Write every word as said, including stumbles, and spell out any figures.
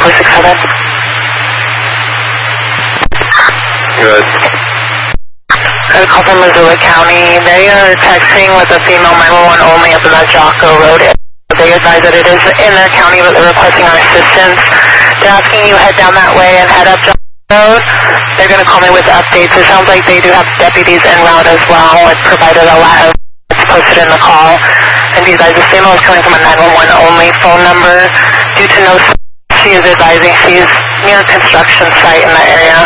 four six seven. Good. Got a call from Missoula County. They are texting with a female nine one one only up in the Jocko Road. They advise that it is in their county, but they're requesting our assistance. They're asking you head down that way and head up Jocko Road. They're going to call me with updates. It sounds like they do have deputies en route as well. It's provided a lot of it's posted in the call. And these guys, the female is coming from a nine one one only phone number. Due to no, she is advising she's near a construction site in the area.